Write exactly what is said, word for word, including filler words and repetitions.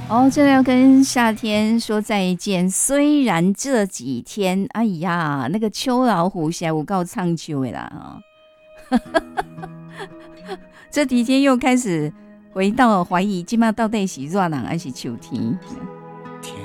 哦，真的要跟夏天说再见。虽然这几天，哎呀，那个秋老虎现在有够唱秋的啦哈、这几天又开始回到怀疑，今麦到底是热人还是秋天？